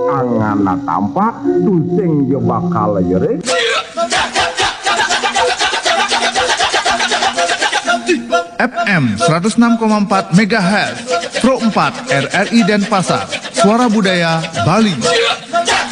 angana tampak tusing yo bakal yerik FM 106,4 MHz Pro 4 RRI Denpasar Suara Budaya Bali.